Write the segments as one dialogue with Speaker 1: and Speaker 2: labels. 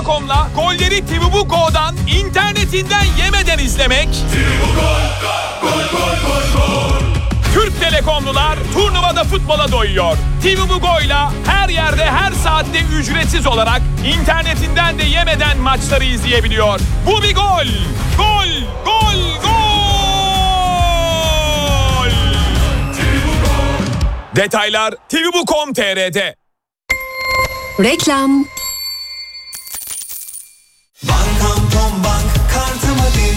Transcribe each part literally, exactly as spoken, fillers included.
Speaker 1: Telekom'la golleri Tivibuko'dan internetinden yemeden izlemek. Gol, gol, gol, gol. Türk Telekomlular turnuvada futbola doyuyor. Tivibuko'yla her yerde her saatte ücretsiz olarak internetinden de yemeden maçları izleyebiliyor. Bu bir gol. Gol, gol, gol. Detaylar tivibu nokta com nokta tr'de.
Speaker 2: Reklam.
Speaker 3: Bankam Tom Bank kartımı bil.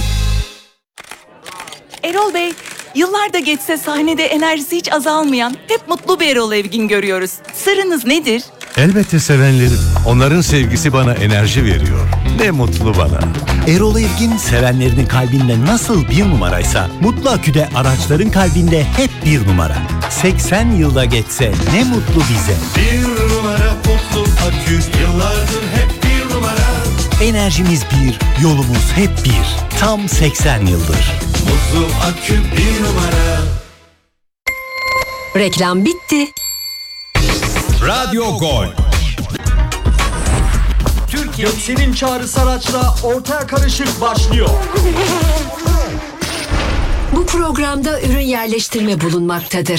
Speaker 4: Erol Bey, yıllar da geçse sahnede enerjisi hiç azalmayan, hep mutlu bir Erol Evgin görüyoruz. Sırrınız nedir?
Speaker 5: Elbette sevenlerim. Onların sevgisi bana enerji veriyor. Ne mutlu bana.
Speaker 6: Erol Evgin sevenlerinin kalbinde nasıl bir numaraysa Mutlu Akü'de araçların kalbinde hep bir numara. seksen yılda geçse ne mutlu bize.
Speaker 3: Bir numara Mutlu Akü, yıllardır hep bir numara.
Speaker 6: Enerjimiz bir, yolumuz hep bir. Tam seksen yıldır.
Speaker 3: Mutlu Akü bir numara.
Speaker 2: Reklam bitti.
Speaker 7: Radyo Gol.
Speaker 8: Türkiye Göksel'in çağrısı araçla ortaya karışık başlıyor.
Speaker 2: Bu programda ürün yerleştirme bulunmaktadır.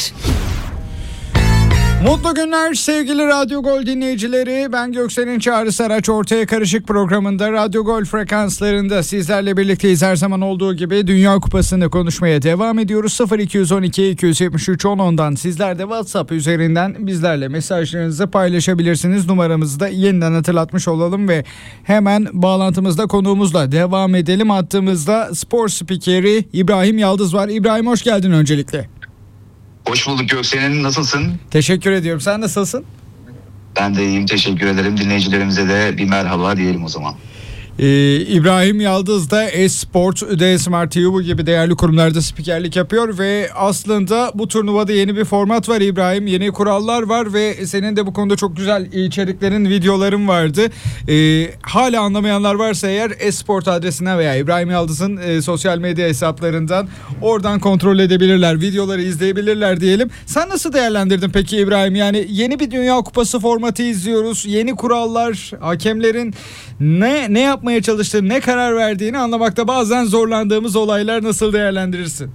Speaker 9: Mutlu günler sevgili Radyo Gol dinleyicileri. Ben Göksel'in Çağrısı Araç Ortaya Karışık programında Radyo Gol frekanslarında sizlerle birlikteyiz. Her zaman olduğu gibi Dünya Kupası'nı konuşmaya devam ediyoruz. sıfır iki on iki iki yetmiş üç on ondan sizler de WhatsApp üzerinden bizlerle mesajlarınızı paylaşabilirsiniz. Numaramızı da yeniden hatırlatmış olalım ve hemen bağlantımızda konuğumuzla devam edelim. Hattımızda spor spikeri İbrahim Yaldız var. İbrahim, hoş geldin öncelikle.
Speaker 10: Hoş bulduk Göksel'in, nasılsın?
Speaker 9: Teşekkür ediyorum. Sen nasılsın?
Speaker 10: Ben de iyiyim, teşekkür ederim. Dinleyicilerimize de bir merhaba diyelim o zaman.
Speaker 9: Ee, İbrahim Yaldız da Esport, D-Smart T V gibi değerli kurumlarda spikerlik yapıyor ve aslında bu turnuvada yeni bir format var İbrahim, yeni kurallar var ve senin de bu konuda çok güzel içeriklerin, videoların vardı. Ee, hala anlamayanlar varsa eğer Esport adresine veya İbrahim Yaldız'ın e, sosyal medya hesaplarından oradan kontrol edebilirler, videoları izleyebilirler diyelim. Sen nasıl değerlendirdin peki İbrahim? Yani yeni bir Dünya Kupası formatı izliyoruz, yeni kurallar, hakemlerin ne ne yapmaya çalıştığını, ne karar verdiğini anlamakta bazen zorlandığımız olaylar, nasıl değerlendirirsin?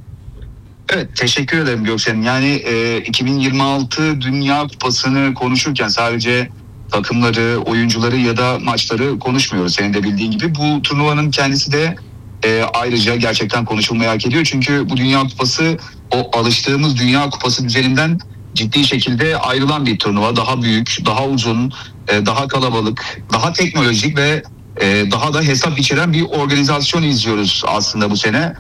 Speaker 10: Evet, teşekkür ederim Göksel'in. Yani e, iki bin yirmi altı Dünya Kupası'nı konuşurken sadece takımları, oyuncuları ya da maçları konuşmuyoruz. Senin de bildiğin gibi bu turnuvanın kendisi de e, ayrıca gerçekten konuşulmayı hak ediyor. Çünkü bu Dünya Kupası o alıştığımız Dünya Kupası düzeninden ciddi şekilde ayrılan bir turnuva. Daha büyük, daha uzun, daha kalabalık, daha teknolojik ve daha da hesap içeren bir organizasyon izliyoruz aslında bu sene.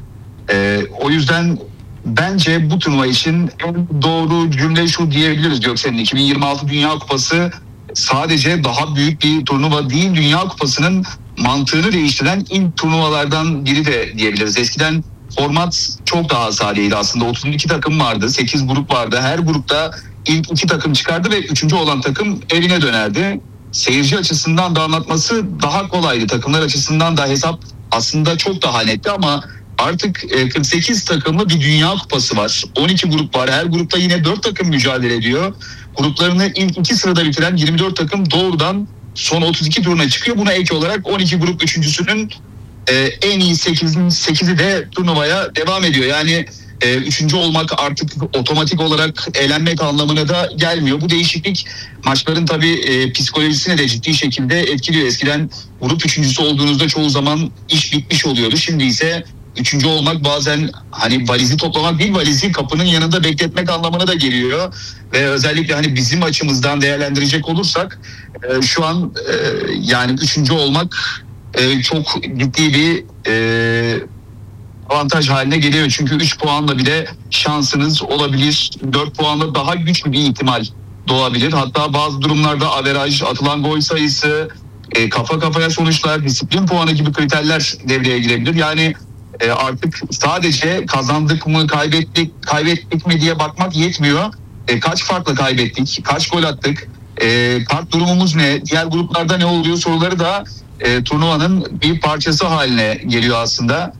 Speaker 10: O yüzden bence bu turnuva için en doğru cümle şu diyebiliriz Göksel'in. iki bin yirmi altı Dünya Kupası sadece daha büyük bir turnuva değil, Dünya Kupası'nın mantığını değiştiren ilk turnuvalardan biri de diyebiliriz. Eskiden format çok daha sadeydi aslında. otuz iki takım vardı, sekiz grup vardı. Her grupta ilk iki takım çıkardı ve üçüncü olan takım evine dönerdi. Seyirci açısından da anlatması daha kolaydı. Takımlar açısından da hesap aslında çok daha netti ama artık kırk sekiz takımlı bir Dünya Kupası var. on iki grup var. Her grupta yine dört takım mücadele ediyor. Gruplarını ilk iki sırada bitiren yirmi dört takım doğrudan son otuz iki turuna çıkıyor. Buna ek olarak on iki grup üçüncüsünün en iyi sekizi de turnuvaya devam ediyor. Yani e, üçüncü olmak artık otomatik olarak elenmek anlamına da gelmiyor. Bu değişiklik maçların tabii e, psikolojisine de ciddi şekilde etkiliyor. Eskiden grup üçüncüsü olduğunuzda çoğu zaman iş bitmiş oluyordu. Şimdi ise üçüncü olmak bazen hani valizi toplamak değil, valizi kapının yanında bekletmek anlamına da geliyor. Ve özellikle hani bizim açımızdan değerlendirecek olursak e, şu an e, yani üçüncü olmak e, çok ciddi bir e, avantaj haline geliyor. Çünkü üç puanla bile şansınız olabilir. dört puanla daha güçlü bir ihtimal doğabilir. Hatta bazı durumlarda averaj, atılan gol sayısı, e, kafa kafaya sonuçlar, disiplin puanı gibi kriterler devreye girebilir. Yani e, artık sadece kazandık mı, kaybettik, kaybettik mi diye bakmak yetmiyor. E, kaç farkla kaybettik, kaç gol attık, e, kart durumumuz ne, diğer gruplarda ne oluyor soruları da e, turnuvanın bir parçası haline geliyor aslında.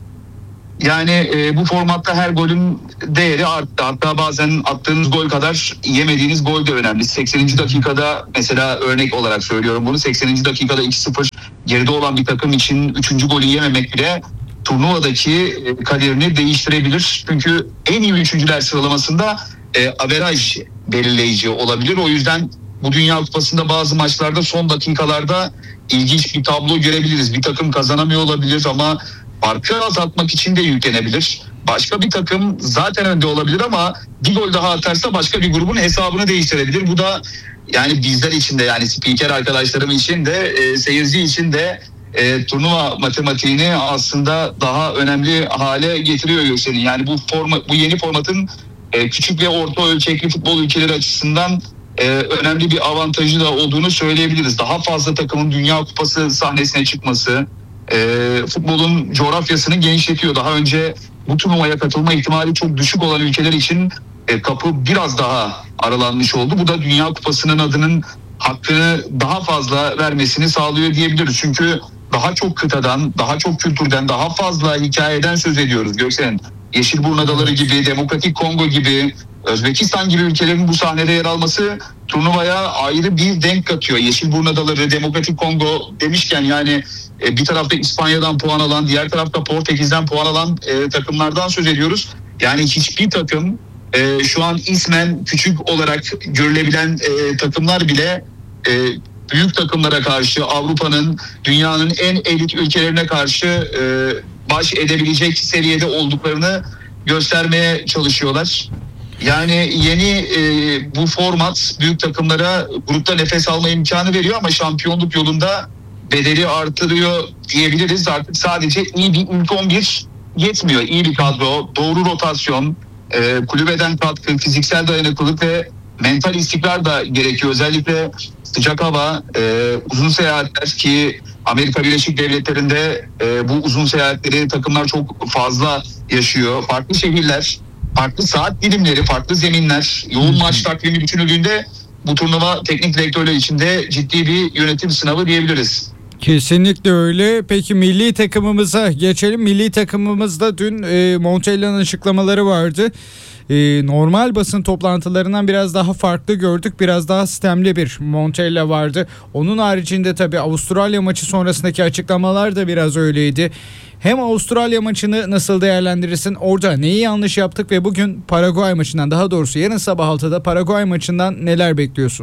Speaker 10: Yani e, bu formatta her golün değeri arttı. Hatta bazen attığınız gol kadar yemediğiniz gol de önemli. sekseninci dakikada mesela örnek olarak söylüyorum bunu. sekseninci dakikada iki sıfır geride olan bir takım için üçüncü golü yememek bile turnuvadaki kaderini değiştirebilir. Çünkü en iyi üçüncüler sıralamasında e, averaj belirleyici olabilir. O yüzden bu Dünya Kupası'nda bazı maçlarda son dakikalarda ilginç bir tablo görebiliriz. Bir takım kazanamıyor olabilir ama farkı azaltmak için de yüklenebilir. Başka bir takım zaten önde olabilir ama bir gol daha atarsa başka bir grubun hesabını değiştirebilir. Bu da yani bizler için de, yani spiker arkadaşlarım için de e, seyirci için de e, turnuva matematiğini aslında daha önemli hale getiriyor Göksel'in. Yani bu forma, bu yeni formatın e, küçük ve orta ölçekli futbol ülkeleri açısından e, önemli bir avantajı da olduğunu söyleyebiliriz. Daha fazla takımın Dünya Kupası sahnesine çıkması e, futbolun coğrafyasını genişletiyor. Daha önce bu turnuvaya katılma ihtimali çok düşük olan ülkeler için e, kapı biraz daha aralanmış oldu. Bu da Dünya Kupası'nın adının hakkını daha fazla vermesini sağlıyor diyebiliriz. Çünkü daha çok kıtadan, daha çok kültürden, daha fazla hikayeden söz ediyoruz Göksel'in. Yeşilburun Adaları gibi, Demokratik Kongo gibi, Özbekistan gibi ülkelerin bu sahnede yer alması turnuvaya ayrı bir denk katıyor. Yeşilburun Adaları, Demokratik Kongo demişken yani e, bir tarafta İspanya'dan puan alan, diğer tarafta Portekiz'den puan alan e, takımlardan söz ediyoruz. Yani hiçbir takım e, şu an ismen küçük olarak görülebilen e, takımlar bile e, büyük takımlara karşı, Avrupa'nın, dünyanın en elit ülkelerine karşı e, baş edebilecek seviyede olduklarını göstermeye çalışıyorlar. Yani yeni e, bu format büyük takımlara grupta nefes alma imkanı veriyor ama şampiyonluk yolunda bedeli artırıyor diyebiliriz. Artık sadece iyi bir ilk on bir yetmiyor. İyi bir kadro, doğru rotasyon, e, kulübeden katkı, fiziksel dayanıklılık ve mental istikrar da gerekiyor. Özellikle sıcak hava, e, uzun seyahatler ki Amerika Birleşik Devletleri'nde e, bu uzun seyahatleri takımlar çok fazla yaşıyor. Farklı şehirler, farklı saat dilimleri, farklı zeminler, yoğun maç takvimi düşünüldüğünde bu turnuva teknik direktörler için de ciddi bir yönetim sınavı diyebiliriz.
Speaker 9: Kesinlikle öyle. Peki milli takımımıza geçelim. Milli takımımızda dün e, Montella'nın açıklamaları vardı. E, normal basın toplantılarından biraz daha farklı gördük. Biraz daha sistemli bir Montella vardı. Onun haricinde tabii Avustralya maçı sonrasındaki açıklamalar da biraz öyleydi. Hem Avustralya maçını nasıl değerlendirirsin? Orada neyi yanlış yaptık ve bugün Paraguay maçından, daha doğrusu yarın sabah altıda Paraguay maçından neler bekliyorsun?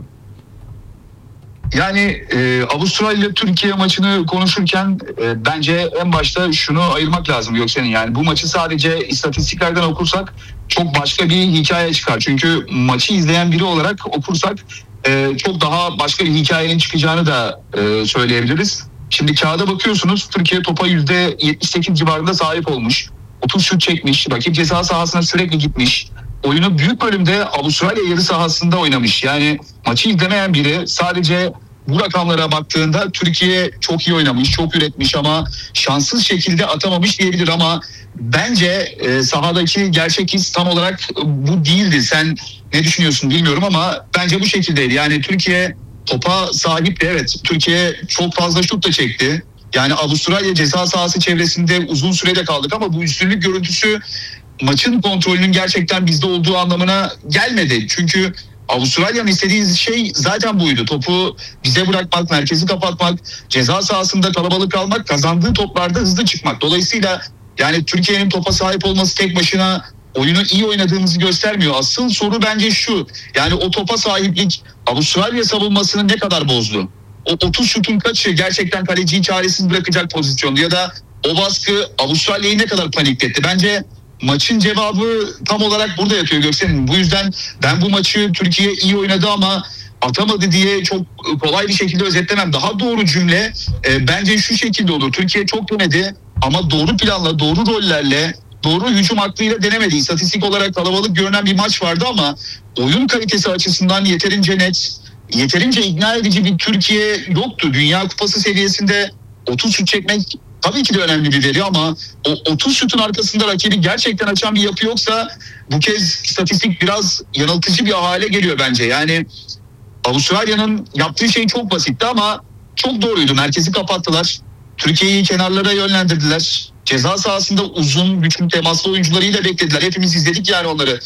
Speaker 10: Yani e, Avustralya Türkiye maçını konuşurken e, bence en başta şunu ayırmak lazım Göksel'in. Yani bu maçı sadece istatistiklerden okursak çok başka bir hikaye çıkar. Çünkü maçı izleyen biri olarak okursak e, çok daha başka bir hikayenin çıkacağını da e, söyleyebiliriz. Şimdi kağıda bakıyorsunuz, Türkiye topa yüzde yetmiş sekiz civarında sahip olmuş. otuz şut çekmiş, rakip ceza sahasına sürekli gitmiş. Oyunu büyük bölümde Avustralya yarı sahasında oynamış. Yani maçı izlemeyen biri sadece bu rakamlara baktığında Türkiye çok iyi oynamış, çok üretmiş ama şanssız şekilde atamamış diyebilir ama bence e, sahadaki gerçek his tam olarak bu değildi. Sen ne düşünüyorsun bilmiyorum ama bence bu şekildeydi. Yani Türkiye topa sahipti, evet. Türkiye çok fazla şut da çekti. Yani Avustralya ceza sahası çevresinde uzun sürede kaldık ama bu üstünlük görüntüsü maçın kontrolünün gerçekten bizde olduğu anlamına gelmedi. Çünkü Avustralya'nın istediği şey zaten buydu. Topu bize bırakmak, merkezi kapatmak, ceza sahasında kalabalık kalmak, kazandığı toplarda hızlı çıkmak. Dolayısıyla yani Türkiye'nin topa sahip olması tek başına oyunu iyi oynadığımızı göstermiyor. Asıl soru bence şu. Yani o topa sahiplik Avustralya savunmasını ne kadar bozdu? O otuz şutun kaçı gerçekten kaleciyi çaresiz bırakacak pozisyonda ya da o baskı Avustralya'yı ne kadar panikletti? Bence maçın cevabı tam olarak burada yatıyor Göksel'in. Bu yüzden ben bu maçı Türkiye iyi oynadı ama atamadı diye çok kolay bir şekilde özetlemem. Daha doğru cümle e, bence şu şekilde olur. Türkiye çok denedi ama doğru planla, doğru rollerle, doğru hücum aklıyla denemedi. İstatistik olarak kalabalık görünen bir maç vardı ama oyun kalitesi açısından yeterince net, yeterince ikna edici bir Türkiye yoktu. Dünya Kupası seviyesinde otuz şut çekmek tabii ki de önemli bir veri ama o otuz şutun arkasında rakibi gerçekten açan bir yapı yoksa bu kez istatistik biraz yanıltıcı bir hale geliyor bence. Yani Avustralya'nın yaptığı şey çok basitti ama çok doğruydu. Merkezi kapattılar. Türkiye'yi kenarlara yönlendirdiler. Ceza sahasında uzun, güçlü temaslı oyuncularıyla beklediler. Hepimiz izledik yani onları.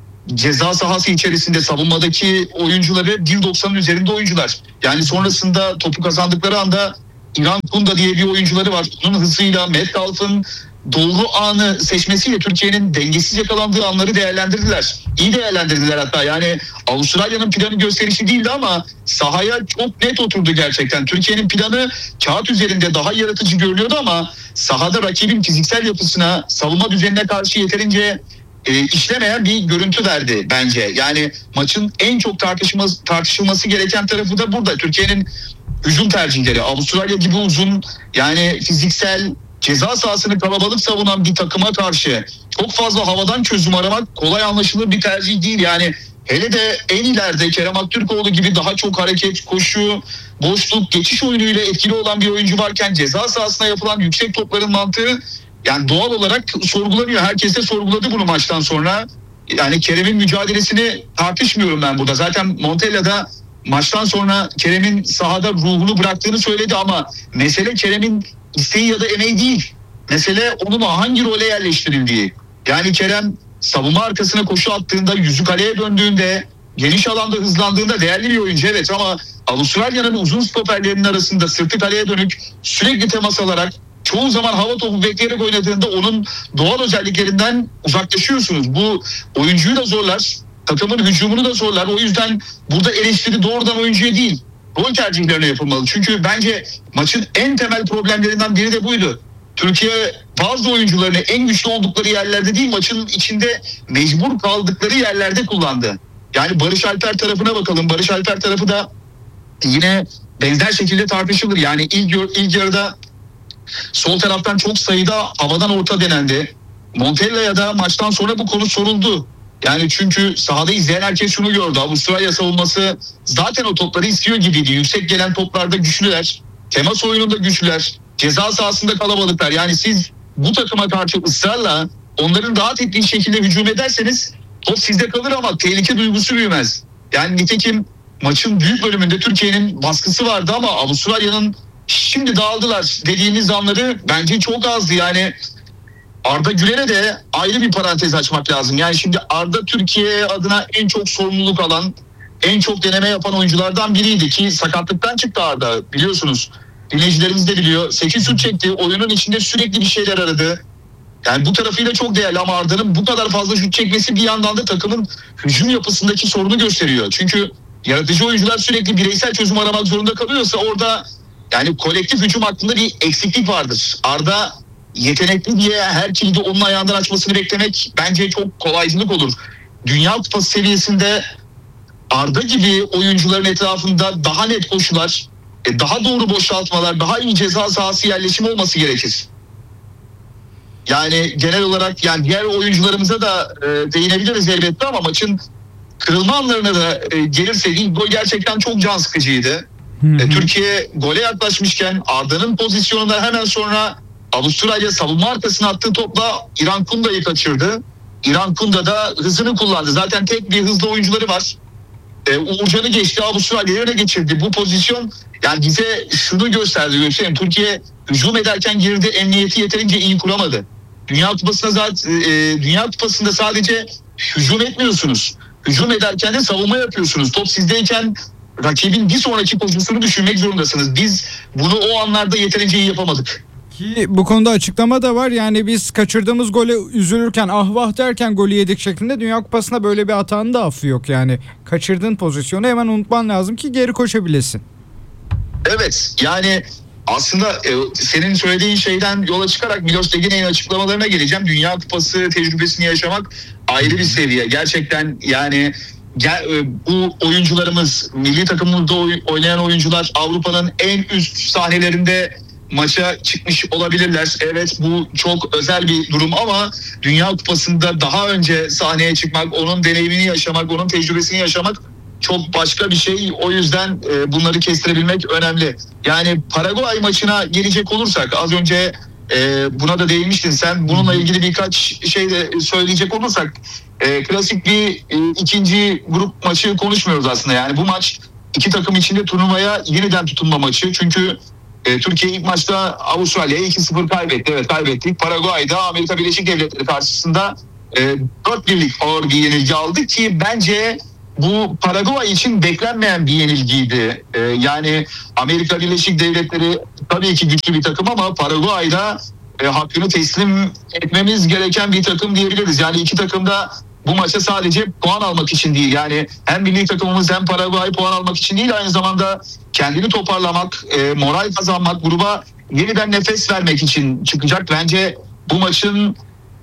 Speaker 10: Ceza sahası içerisinde savunmadaki oyuncuları bir doksanın üzerinde oyuncular. Yani sonrasında topu kazandıkları anda İran Kunda diye bir oyuncuları var. Onun hızıyla Metcalf'ın doğru anı seçmesiyle Türkiye'nin dengesiz yakalandığı anları değerlendirdiler. İyi değerlendirdiler hatta. Yani Avustralya'nın planı gösterişi değildi ama sahaya çok net oturdu gerçekten. Türkiye'nin planı kağıt üzerinde daha yaratıcı görünüyordu ama sahada rakibin fiziksel yapısına, savunma düzenine karşı yeterince e, işlemeyen bir görüntü verdi bence. Yani maçın en çok tartışılması, tartışılması gereken tarafı da burada. Türkiye'nin hücum tercihleri. Avustralya gibi uzun, yani fiziksel, ceza sahasını kalabalık savunan bir takıma karşı çok fazla havadan çözüm aramak kolay anlaşılır bir tercih değil. Yani hele de en ileride Kerem Aktürkoğlu gibi daha çok hareket, koşu, boşluk, geçiş oyunuyla etkili olan bir oyuncu varken ceza sahasına yapılan yüksek topların mantığı yani doğal olarak sorgulanıyor. Herkes de sorguladı bunu maçtan sonra. Yani Kerem'in mücadelesini tartışmıyorum ben burada. Zaten Montella'da maçtan sonra Kerem'in sahada ruhunu bıraktığını söyledi ama mesele Kerem'in isteği ya da emeği değil. Mesele onun hangi role yerleştirildiği. Yani Kerem savunma arkasına koşu attığında, yüzü kaleye döndüğünde, geniş alanda hızlandığında değerli bir oyuncu evet ama Avustralya'nın uzun stoperlerinin arasında sırtı kaleye dönük sürekli temas alarak çoğu zaman hava topu bekleyerek oynadığında onun doğal özelliklerinden uzaklaşıyorsunuz. Bu oyuncuyu da zorlar. Takımın hücumunu da zorlar. O yüzden burada eleştiri doğrudan oyuncuya değil, rol tercihlerine yapılmalı. Çünkü bence maçın en temel problemlerinden biri de buydu. Türkiye bazı oyuncularını en güçlü oldukları yerlerde değil, maçın içinde mecbur kaldıkları yerlerde kullandı. Yani Barış Alper tarafına bakalım. Barış Alper tarafı da yine benzer şekilde tartışılır. Yani ilk, ilk yarıda sol taraftan çok sayıda havadan orta denendi. Montella'ya da maçtan sonra bu konu soruldu. Yani çünkü sahada izleyen herkes şunu gördü. Avustralya savunması zaten o topları istiyor gibiydi. Yüksek gelen toplarda güçlüler. Temas oyununda güçlüler. Ceza sahasında kalabalıklar. Yani siz bu takıma karşı ısrarla onların rahat ettiği şekilde hücum ederseniz top sizde kalır ama tehlike duygusu büyümez. Yani nitekim maçın büyük bölümünde Türkiye'nin baskısı vardı ama Avustralya'nın şimdi dağıldılar dediğimiz anları bence çok azdı. Yani Arda Güler'e de ayrı bir parantez açmak lazım. Yani şimdi Arda Türkiye adına en çok sorumluluk alan, en çok deneme yapan oyunculardan biriydi ki sakatlıktan çıktı Arda, biliyorsunuz. Dinleyicilerimiz de biliyor. sekiz şut çekti. Oyunun içinde sürekli bir şeyler aradı. Yani bu tarafıyla çok değerli ama Arda'nın bu kadar fazla şut çekmesi bir yandan da takımın hücum yapısındaki sorunu gösteriyor. Çünkü yaratıcı oyuncular sürekli bireysel çözüm aramak zorunda kalıyorsa orada yani kolektif hücum hakkında bir eksiklik vardır. Arda yetenekli diye her kilidi onun ayağından açmasını beklemek bence çok kolaycılık olur. Dünya Kupası seviyesinde Arda gibi oyuncuların etrafında daha net koşular, daha doğru boşaltmalar, daha iyi ceza sahası yerleşimi olması gerekir. Yani genel olarak yani diğer oyuncularımıza da e, değinebiliriz elbette ama maçın kırılma anlarına da e, gelirsek ilk gol gerçekten çok can sıkıcıydı. E, Türkiye gole yaklaşmışken Arda'nın pozisyonundan hemen sonra Avustralya savunma arkasına attığı topla İran Kunda'yı kaçırdı. İran Kunda da hızını kullandı. Zaten tek bir hızlı oyuncuları var. E, Uğurcan'ı geçti, Avustralya'yı öne geçirdi. Bu pozisyon yani bize şunu gösterdi. Göstereyim. Türkiye hücum ederken girdi, emniyeti yeterince iyi kuramadı. Dünya Kupası'nda zaten e, Dünya Kupası'nda sadece hücum etmiyorsunuz. Hücum ederken de savunma yapıyorsunuz. Top sizdeyken rakibin bir sonraki pozisyonu düşünmek zorundasınız. Biz bunu o anlarda yeterince iyi yapamadık.
Speaker 9: Ki bu konuda açıklama da var. Yani biz kaçırdığımız gole üzülürken ah vah derken golü yedik şeklinde. Dünya Kupası'nda böyle bir hatanın da affı yok yani. Kaçırdığın pozisyonu hemen unutman lazım ki geri koşabilesin.
Speaker 10: Evet yani aslında e, senin söylediğin şeyden yola çıkarak Miloš Tegin'in açıklamalarına geleceğim. Dünya Kupası tecrübesini yaşamak ayrı bir seviye. Gerçekten yani gel, e, bu oyuncularımız, milli takımımızda oy, oynayan oyuncular Avrupa'nın en üst sahnelerinde maça çıkmış olabilirler. Evet bu çok özel bir durum ama Dünya Kupası'nda daha önce sahneye çıkmak, onun deneyimini yaşamak, onun tecrübesini yaşamak çok başka bir şey. O yüzden e, bunları kestirebilmek önemli. Yani Paraguay maçına gelecek olursak az önce e, buna da değinmiştin sen. Bununla ilgili birkaç şey de söyleyecek olursak e, klasik bir e, ikinci grup maçı konuşmuyoruz aslında. Yani bu maç iki takım içinde turnuvaya yeniden tutunma maçı. Çünkü e, Türkiye ilk maçta Avustralya'ya iki sıfır kaybetti. Evet kaybettik. Paraguay'da Amerika Birleşik Devletleri karşısında e, dört birlik ağır bir yenilgi aldı ki bence bu Paraguay için beklenmeyen bir yenilgiydi. Ee, yani Amerika Birleşik Devletleri tabii ki güçlü bir takım ama Paraguay'da e, hakkını teslim etmemiz gereken bir takım diyebiliriz. Yani iki takım da bu maça sadece puan almak için değil. Yani hem milli takımımız hem Paraguay puan almak için değil, aynı zamanda kendini toparlamak, e, moral kazanmak, gruba yeniden nefes vermek için çıkacak. Bence bu maçın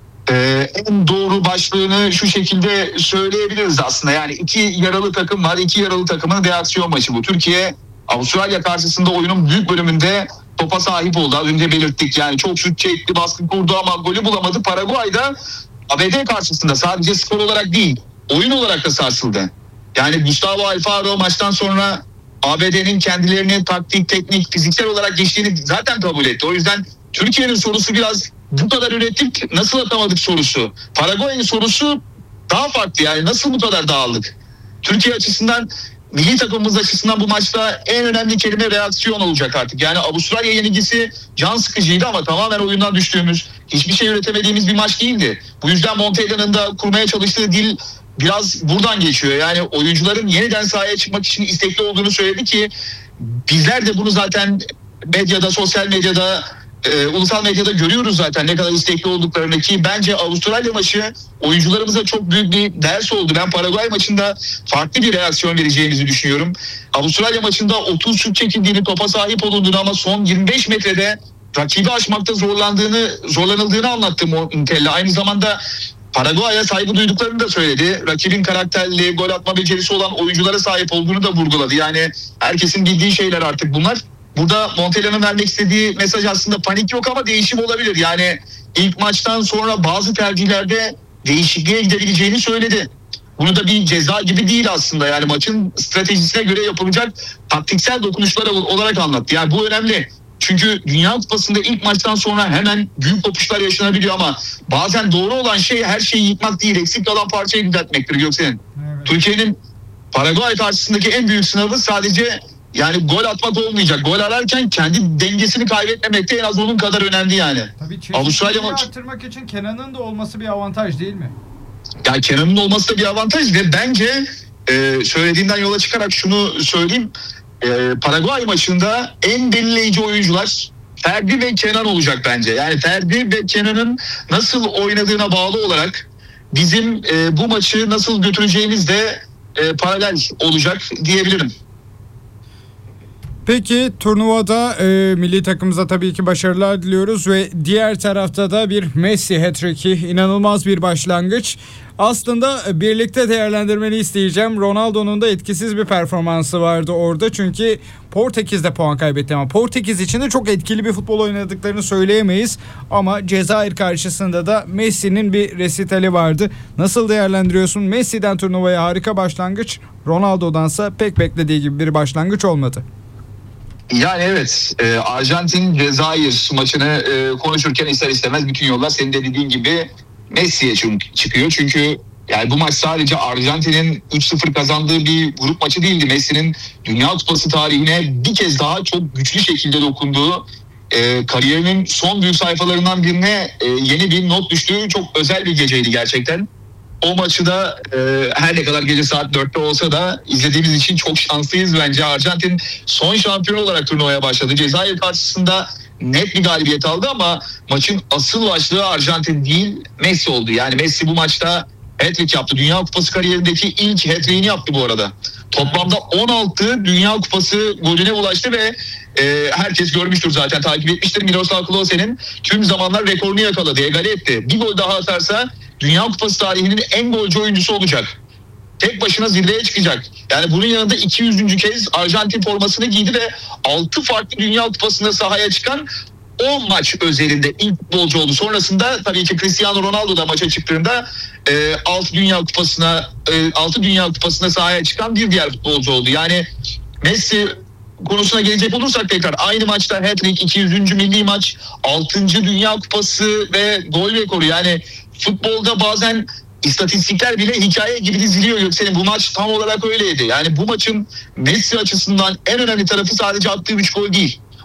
Speaker 10: Ee, en doğru başlığını şu şekilde söyleyebiliriz aslında. Yani iki yaralı takım var. İki yaralı takımın reaksiyon maçı bu. Türkiye Avustralya karşısında oyunun büyük bölümünde topa sahip oldu. Az önce belirttik. Yani çok şut çekti, baskı kurdu ama golü bulamadı. Paraguay'da A B D karşısında sadece skor olarak değil, oyun olarak da sarsıldı. Yani Gustavo Alfaro maçtan sonra A B D'nin kendilerini taktik, teknik, fiziksel olarak geçtiğini zaten kabul etti. O yüzden Türkiye'nin sorusu biraz bu kadar ürettik, nasıl atamadık sorusu. Paraguay'ın sorusu daha farklı, yani nasıl bu kadar dağıldık. Türkiye açısından, milli takımımız açısından bu maçta en önemli kelime reaksiyon olacak artık. Yani Avustralya yenilgisi can sıkıcıydı ama tamamen oyundan düştüğümüz, hiçbir şey üretemediğimiz bir maç değildi. Bu yüzden Montella'nın da kurmaya çalıştığı dil biraz buradan geçiyor. Yani oyuncuların yeniden sahaya çıkmak için istekli olduğunu söyledi ki bizler de bunu zaten medyada, sosyal medyada, e, ulusal medyada görüyoruz zaten ne kadar istekli olduklarını, ki bence Avustralya maçı oyuncularımıza çok büyük bir ders oldu. Ben Paraguay maçında farklı bir reaksiyon vereceğimizi düşünüyorum. Avustralya maçında otuz şut çekildiğini, topa sahip olunduğunu ama son yirmi beş metrede rakibi aşmakta zorlandığını, zorlanıldığını anlattı Montella. Aynı zamanda Paraguay'a saygı duyduklarını da söyledi. Rakibin karakterli, gol atma becerisi olan oyunculara sahip olduğunu da vurguladı. Yani herkesin bildiği şeyler artık bunlar. Burada Montella'nın vermek istediği mesaj aslında panik yok ama değişim olabilir. Yani ilk maçtan sonra bazı tercihlerde değişikliğe gidebileceğini söyledi. Bunu da bir ceza gibi değil aslında. Yani maçın stratejisine göre yapılacak taktiksel dokunuşlar olarak anlattı. Yani bu önemli. Çünkü Dünya Kupası'nda ilk maçtan sonra hemen büyük kopuşlar yaşanabiliyor ama bazen doğru olan şey her şeyi yıkmak değil, eksik kalan parçayı düzeltmektir Göksel'in. Evet. Türkiye'nin Paraguay karşısındaki en büyük sınavı sadece yani gol atmak olmayacak. Gol ararken kendi dengesini kaybetmemek de en az onun kadar önemli yani.
Speaker 9: Tabii çeşitliliği arttırmak için Kenan'ın da olması bir avantaj değil mi?
Speaker 10: Ya Kenan'ın olması da bir avantaj ve bence e, söylediğinden yola çıkarak şunu söyleyeyim. E, Paraguay maçında en belirleyici oyuncular Ferdi ve Kenan olacak bence. Yani Ferdi ve Kenan'ın nasıl oynadığına bağlı olarak bizim e, bu maçı nasıl götüreceğimiz de e, paralel olacak diyebilirim.
Speaker 9: Peki turnuvada e, milli takımımıza tabii ki başarılar diliyoruz ve diğer tarafta da bir Messi hat-trick'i, inanılmaz bir başlangıç. Aslında birlikte değerlendirmeni isteyeceğim. Ronaldo'nun da etkisiz bir performansı vardı orada. Çünkü Portekiz'de puan kaybetti ama Portekiz için de çok etkili bir futbol oynadıklarını söyleyemeyiz. Ama Cezayir karşısında da Messi'nin bir resitali vardı. Nasıl değerlendiriyorsun? Messi'den turnuvaya harika başlangıç, Ronaldo'dansa pek beklediği gibi bir başlangıç olmadı.
Speaker 10: Yani evet, e, Arjantin Cezayir maçını e, konuşurken ister istemez bütün yollar senin de dediğin gibi Messi'ye çıkıyor. Çünkü yani bu maç sadece Arjantin'in üç sıfır kazandığı bir grup maçı değildi. Messi'nin Dünya Kupası tarihine bir kez daha çok güçlü şekilde dokunduğu, e, kariyerinin son büyük sayfalarından birine e, yeni bir not düştüğü çok özel bir geceydi gerçekten. O maçı da e, her ne kadar gece saat dörtte olsa da izlediğimiz için çok şanslıyız bence. Arjantin son şampiyon olarak turnuvaya başladı. Cezayir karşısında net bir galibiyet aldı ama maçın asıl başlığı Arjantin değil, Messi oldu. Yani Messi bu maçta hat-trick yaptı. Dünya Kupası kariyerindeki ilk hat-trick'ini yaptı bu arada. Toplamda on altı Dünya Kupası golüne ulaştı ve e, herkes görmüştür zaten, takip etmiştir. Miroslav Klose'nin tüm zamanlar rekorunu yakaladı, egale etti. Bir gol daha atarsa Dünya Kupası tarihinin en golcü oyuncusu olacak. Tek başına zirveye çıkacak. Yani bunun yanında iki yüzüncü kez Arjantin formasını giydi ve altı farklı Dünya Kupası'nda sahaya çıkan on maç özelinde ilk futbolcu oldu. Sonrasında tabii ki Cristiano Ronaldo da maça çıktığında e, altı Dünya Kupası'na e, altı Dünya Kupası'nda sahaya çıkan bir diğer futbolcu oldu. Yani Messi konusuna gelecek olursak tekrar aynı maçta hat-trick, iki yüzüncü milli maç, altıncı Dünya Kupası ve gol rekoru. Yani futbolda bazen İstatistikler bile hikaye gibi diziliyor Göksel'in. Bu maç tam olarak öyleydi. Yani bu maçın Messi açısından en önemli tarafı sadece attığı üç gol değil.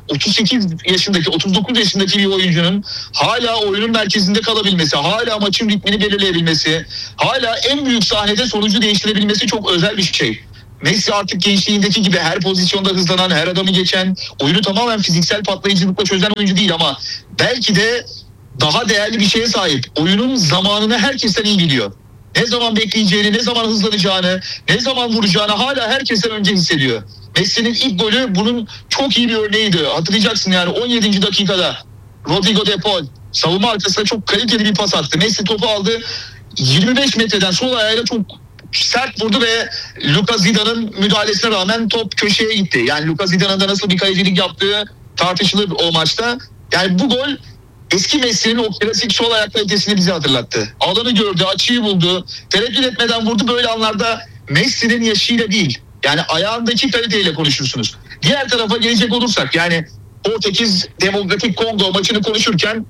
Speaker 10: otuz sekiz yaşındaki, otuz dokuz yaşındaki bir oyuncunun hala oyunun merkezinde kalabilmesi, hala maçın ritmini belirleyebilmesi, hala en büyük sahnede sonucu değiştirebilmesi çok özel bir şey. Messi artık gençliğindeki gibi her pozisyonda hızlanan, her adamı geçen, oyunu tamamen fiziksel patlayıcılıkla çözen oyuncu değil ama belki de daha değerli bir şeye sahip. Oyunun zamanını herkesten iyi biliyor. Ne zaman bekleyeceğini, ne zaman hızlanacağını, ne zaman vuracağını hala herkesten önce hissediyor. Messi'nin ilk golü bunun çok iyi bir örneğiydi. Hatırlayacaksın yani on yedinci dakikada Rodrigo de Paul savunma arkasına çok kaliteli bir pas attı. Messi topu aldı. yirmi beş metreden sol ayağıyla çok sert vurdu ve Lucas Zidane'ın müdahalesine rağmen top köşeye gitti. Yani Lucas Zidane'ın da nasıl bir kalecilik yaptığı tartışılır o maçta. Yani bu gol eski Messi'nin o klasik sol ayak kalitesini bize hatırlattı. Alanı gördü, açıyı buldu, tereddüt etmeden vurdu. Böyle anlarda Messi'nin yaşıyla değil, yani ayağındaki kaliteyle konuşursunuz. Diğer tarafa gelecek olursak, yani Portekiz Demokratik Kongo maçını konuşurken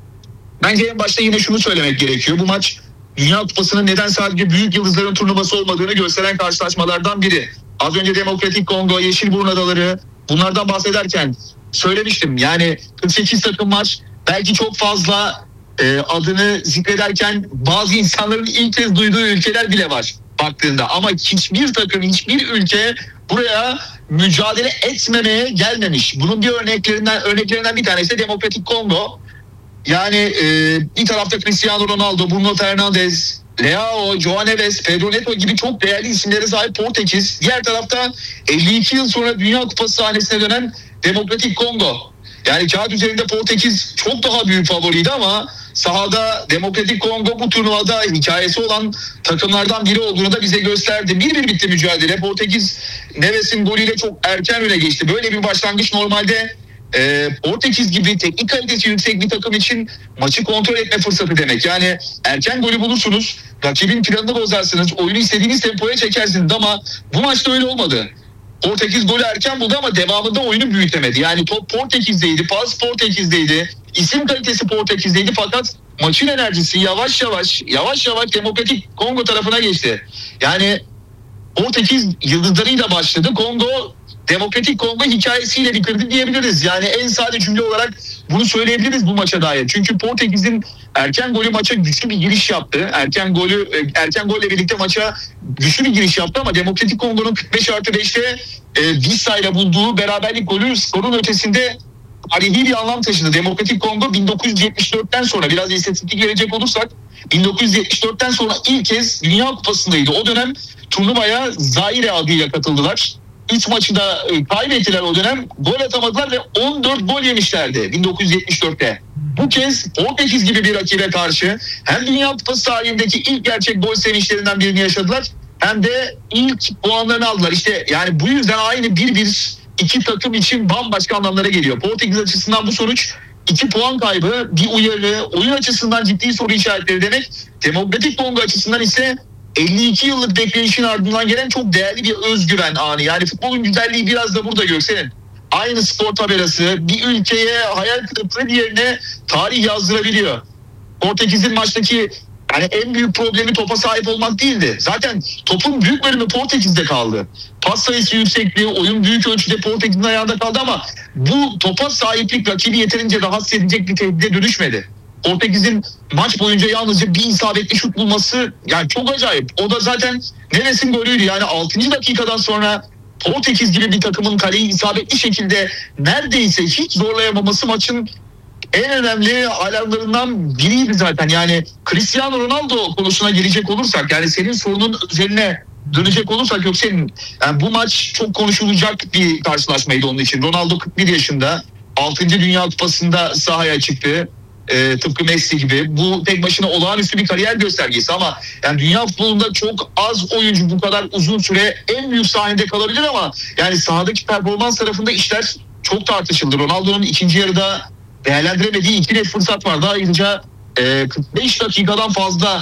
Speaker 10: bence en başta yine şunu söylemek gerekiyor. Bu maç Dünya Kupası'nın neden sadece büyük yıldızların turnuvası olmadığını gösteren karşılaşmalardan biri. Az önce Demokratik Kongo, Yeşilburun Adaları, bunlardan bahsederken söylemiştim. Yani kırk sekiz takım maç, belki çok fazla e, adını zikrederken bazı insanların ilk kez duyduğu ülkeler bile var baktığında. Ama hiçbir takım, hiçbir ülke buraya mücadele etmemeye gelmemiş. Bunun bir örneklerinden örneklerinden bir tanesi de Demokratik Kongo. Yani e, bir tarafta Cristiano Ronaldo, Bruno Fernandes, Leao, João Neves, Pedro Neto gibi çok değerli isimlere sahip Portekiz. Diğer tarafta elli iki yıl sonra Dünya Kupası sahnesine dönen Demokratik Kongo. Yani kağıt üzerinde Portekiz çok daha büyük favoriydi ama sahada Demokratik Kongo bu turnuvada hikayesi olan takımlardan biri olduğunu da bize gösterdi. bir bir bitti mücadele. Portekiz Neves'in golüyle çok erken öne geçti. Böyle bir başlangıç normalde e, Portekiz gibi teknik kalitesi yüksek bir takım için maçı kontrol etme fırsatı demek. Yani erken golü bulursunuz, rakibin planını bozarsınız, oyunu istediğiniz tempoya çekersiniz ama bu maçta öyle olmadı. Portekiz golü erken buldu ama devamında oyunu büyütemedi. Yani top Portekiz'deydi, pas Portekiz'deydi, isim kalitesi Portekiz'deydi fakat maçın enerjisi yavaş yavaş, yavaş yavaş Demokratik Kongo tarafına geçti. Yani Portekiz yıldızlarıyla başladı. Kongo, Demokratik Kongo hikayesiyle bitirdi diyebiliriz. Yani en sade cümle olarak bunu söyleyebiliriz bu maça dair. Çünkü Portekiz'in erken golü maça güçlü bir giriş yaptı. Erken golü erken golle birlikte maça güçlü bir giriş yaptı ama Demokratik Kongo'nun kırk beş artı beşte e, Vissa ile bulduğu beraberlik golü skorun ötesinde tarihi bir anlam taşıdı. Demokratik Kongo bin dokuz yüz yetmiş dörtten sonra, biraz istatistik verecek olursak, bin dokuz yüz yetmiş dörtten sonra ilk kez Dünya Kupası'ndaydı. O dönem turnuvaya Zaire adıyla katıldılar. üç maçı da kaybettiler o dönem. Gol atamadılar ve on dört gol yemişlerdi bin dokuz yüz yetmiş dörtte. Bu kez Portekiz gibi bir rakibe karşı hem Dünya Kupası tarihindeki ilk gerçek gol sevinçlerinden birini yaşadılar hem de ilk puanlarını aldılar. İşte yani bu yüzden aynı bir bir iki takım için bambaşka anlamlara geliyor. Portekiz açısından bu sonuç iki puan kaybı, bir uyarı, oyun açısından ciddi soru işaretleri demek. Demokratik Kongo açısından ise elli iki yıllık bekleyişin ardından gelen çok değerli bir özgüven anı. Yani futbolun güzelliği biraz da burada Göksel'in. Aynı skor tabelası bir ülkeye hayal kırıklığı diğerine tarih yazdırabiliyor. Portekiz'in maçtaki yani en büyük problemi topa sahip olmak değildi. Zaten topun büyük bölümü Portekiz'de kaldı. Pas sayısı yüksekliği, oyun büyük ölçüde Portekiz'in ayağında kaldı ama bu topa sahiplik rakibi yeterince rahatsız edecek bir tehdide dönüşmedi. Portekiz'in maç boyunca yalnızca bir isabetli şut bulması yani çok acayip. O da zaten Neves'in golüydü. Yani altıncı dakikadan sonra Portekiz gibi bir takımın kaleyi isabetli şekilde neredeyse hiç zorlayamaması maçın en önemli alarmlarından biriydi zaten. Yani Cristiano Ronaldo konusuna girecek olursak, yani senin sorunun üzerine dönecek olursak yok senin. Yani bu maç çok konuşulacak bir karşılaşmaydı onun için. Ronaldo kırk bir yaşında, altıncı Dünya Kupası'nda sahaya çıktı. E, tıpkı Messi gibi. Bu tek başına olağanüstü bir kariyer göstergesi ama yani dünya futbolunda çok az oyuncu bu kadar uzun süre en büyük sahnede kalabilir ama yani sahadaki performans tarafında işler çok tartışıldı. Ronaldo'nun ikinci yarıda değerlendiremediği iki net fırsat vardı. Ayrıca e, kırk beş dakikadan fazla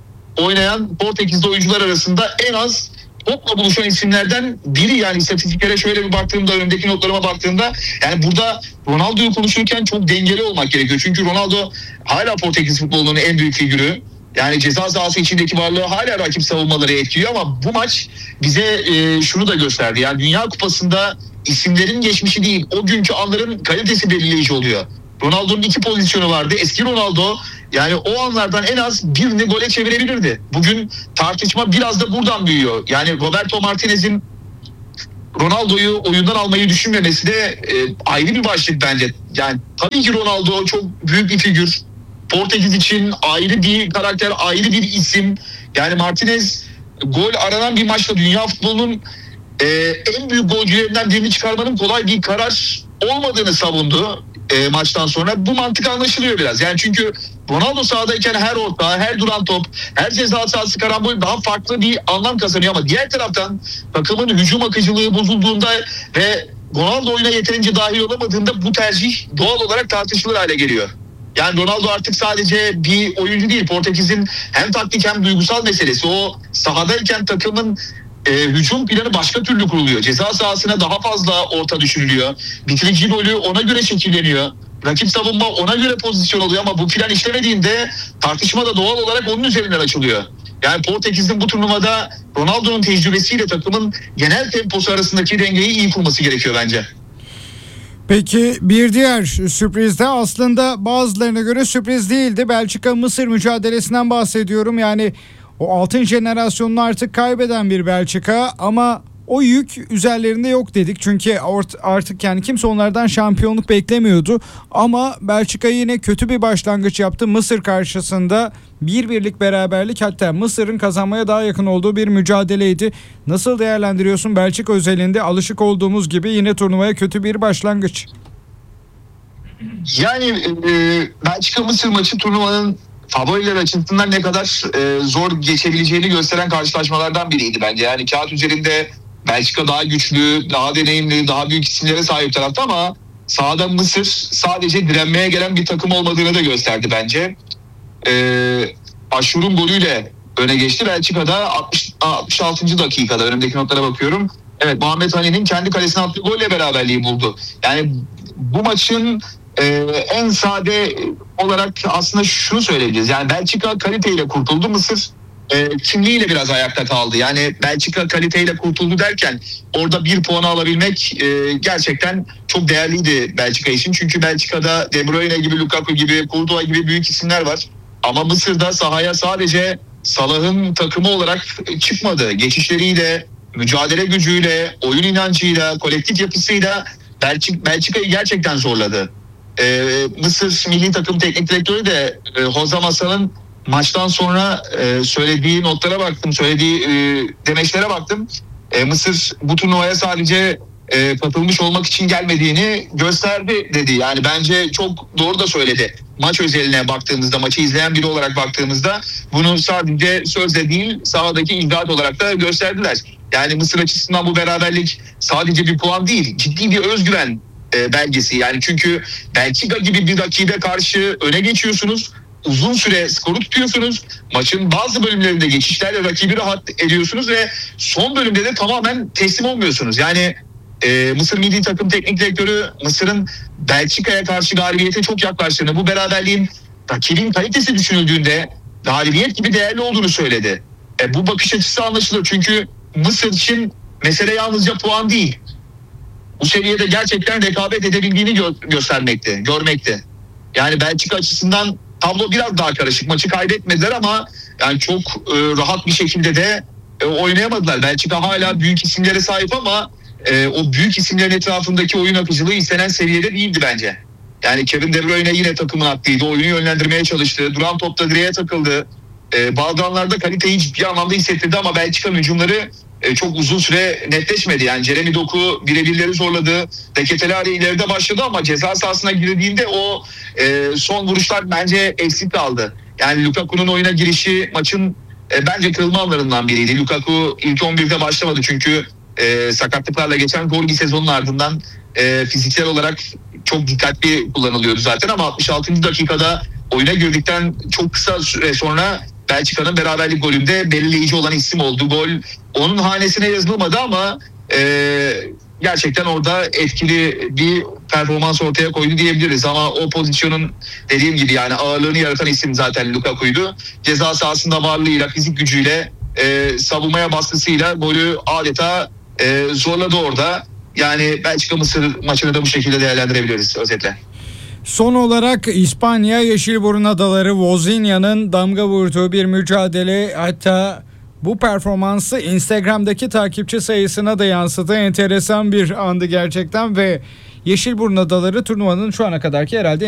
Speaker 10: oynayan Portekizli oyuncular arasında en az topla buluşan isimlerden biri. Yani istatistiklere şöyle bir baktığımda, önümdeki notlarıma baktığımda yani burada Ronaldo'yu konuşurken çok dengeli olmak gerekiyor. Çünkü Ronaldo hala Portekiz futbolunun en büyük figürü. Yani ceza sahası içindeki varlığı hala rakip savunmaları etkiliyor ama bu maç bize e, şunu da gösterdi. Yani Dünya Kupası'nda isimlerin geçmişi değil, o günkü anların kalitesi belirleyici oluyor. Ronaldo'nun iki pozisyonu vardı. Eski Ronaldo yani o anlardan en az birini gole çevirebilirdi. Bugün tartışma biraz da buradan büyüyor. Yani Roberto Martinez'in Ronaldo'yu oyundan almayı düşünmemesi de e, ayrı bir başlık bence. Yani tabii ki Ronaldo çok büyük bir figür. Portekiz için ayrı bir karakter, ayrı bir isim. Yani Martinez gol aranan bir maçta dünya futbolunun e, en büyük golcülerinden birini çıkarmanın kolay bir karar olmadığını savundu e, maçtan sonra. Bu mantık anlaşılıyor biraz. Yani çünkü Ronaldo sahadayken her orta, her duran top, her ceza sahası karambol daha farklı bir anlam kazanıyor ama diğer taraftan takımın hücum akıcılığı bozulduğunda ve Ronaldo oyuna yeterince dahil olamadığında bu tercih doğal olarak tartışılır hale geliyor. Yani Ronaldo artık sadece bir oyuncu değil. Portekiz'in hem taktik hem duygusal meselesi. O sahadayken takımın e, hücum planı başka türlü kuruluyor. Ceza sahasına daha fazla orta düşürülüyor. Bitirici rolü ona göre şekilleniyor. Rakip savunma ona göre pozisyon oluyor ama bu plan işlemediğinde tartışma da doğal olarak onun üzerinden açılıyor. Yani Portekiz'in bu turnuvada Ronaldo'nun tecrübesiyle takımın genel temposu arasındaki dengeyi iyi kurması gerekiyor bence.
Speaker 9: Peki bir diğer sürpriz de aslında bazılarına göre sürpriz değildi. Belçika-Mısır mücadelesinden bahsediyorum. Yani o altın jenerasyonunu artık kaybeden bir Belçika ama o yük üzerlerinde yok dedik. Çünkü artık yani kimse onlardan şampiyonluk beklemiyordu. Ama Belçika yine kötü bir başlangıç yaptı. Mısır karşısında bir birlik beraberlik, hatta Mısır'ın kazanmaya daha yakın olduğu bir mücadeleydi. Nasıl değerlendiriyorsun Belçika özelinde alışık olduğumuz gibi yine turnuvaya kötü bir başlangıç?
Speaker 10: Yani e, Belçika-Mısır maçı turnuvanın favoriler açısından ne kadar e, zor geçebileceğini gösteren karşılaşmalardan biriydi bence. Yani kağıt üzerinde Belçika daha güçlü, daha deneyimli, daha büyük isimlere sahip tarafta ama sahada Mısır sadece direnmeye gelen bir takım olmadığını da gösterdi bence. Ee, Aşur'un golüyle öne geçti. Belçika'da altmış, altmış altıncı dakikada önümdeki notlara bakıyorum. Evet, Muhammed Hani'nin kendi kalesine attığı golle beraberliği buldu. Yani bu maçın e, en sade olarak aslında şunu söyleyebiliriz. Yani Belçika kaliteyle kurtuldu, Mısır e, kimliğiyle biraz ayakta kaldı. Yani Belçika kaliteyle kurtuldu derken orada bir puanı alabilmek e, gerçekten çok değerliydi Belçika için. Çünkü Belçika'da De Bruyne gibi, Lukaku gibi, Courtois gibi büyük isimler var. Ama Mısır'da sahaya sadece Salah'ın takımı olarak çıkmadı. Geçişleriyle, mücadele gücüyle, oyun inancıyla, kolektif yapısıyla Belçik, Belçika'yı gerçekten zorladı. Ee, Mısır milli takım teknik direktörü de e, Hoza Masal'ın maçtan sonra e, söylediği notlara baktım, söylediği e, demeçlere baktım. E, Mısır bu turnuvaya sadece e, katılmış olmak için gelmediğini gösterdi dedi. Yani bence çok doğru da söyledi. Maç özeline baktığımızda, maçı izleyen biri olarak baktığımızda bunu sadece sözle değil sahadaki icraat olarak da gösterdiler. Yani Mısır açısından bu beraberlik sadece bir puan değil, ciddi bir özgüven e, belgesi. Yani çünkü Belçika gibi bir rakibe karşı öne geçiyorsunuz. Uzun süre skoru tutuyorsunuz. Maçın bazı bölümlerinde geçişlerle rakibi rahat ediyorsunuz ve son bölümde de tamamen teslim olmuyorsunuz. Yani e, Mısır milli takım teknik direktörü Mısır'ın Belçika'ya karşı galibiyete çok yaklaştığını, bu beraberliğin rakibin kalitesi düşünüldüğünde galibiyet gibi değerli olduğunu söyledi. E, bu bakış açısı anlaşılır çünkü Mısır için mesele yalnızca puan değil. Bu seviyede gerçekten rekabet edebildiğini gö- göstermekte, görmekte. Yani Belçika açısından tablo biraz daha karışık. Maçı kaybetmediler ama yani çok e, rahat bir şekilde de e, oynayamadılar. Belçika hala büyük isimlere sahip ama e, o büyük isimlerin etrafındaki oyun akıcılığı istenen seviyede değildi bence. Yani Kevin De Bruyne yine takımın hakkıydı. Oyunu yönlendirmeye çalıştı. Duran topta direğe takıldı. E, bazı anlarda kaliteyi ciddi anlamda hissettirdi ama Belçika'nın hücumları e, çok uzun süre netleşmedi. Yani Jeremy Doku birebirleri zorladı. Deketelari ileride başladı ama ceza sahasına girdiğinde o e, son vuruşlar bence eksik kaldı. Yani Lukaku'nun oyuna girişi maçın e, bence kırılma anlarından biriydi. Lukaku ilk on birde başlamadı çünkü e, sakatlıklarla geçen zor bir sezonun ardından e, fiziksel olarak çok dikkatli kullanılıyordu zaten ama altmış altıncı dakikada oyuna girdikten çok kısa süre sonra Belçika'nın beraberlik golünde belirleyici olan isim oldu. Gol onun hanesine yazılmadı ama e, gerçekten orada etkili bir performans ortaya koydu diyebiliriz. Ama o pozisyonun dediğim gibi yani ağırlığını yaratan isim zaten Lukaku'ydu. Ceza sahasında varlığıyla, fizik gücüyle, e, savunmaya baskısıyla golü adeta e, zorladı orada. Yani Belçika Mısır maçını da bu şekilde değerlendirebiliriz özetle.
Speaker 9: Son olarak İspanya Yeşilburun Adaları Vozinha'nın damga vurduğu bir mücadele, hatta bu performansı Instagram'daki takipçi sayısına da yansıdı. Enteresan bir andı gerçekten ve Yeşilburun Adaları turnuvanın şu ana kadarki herhalde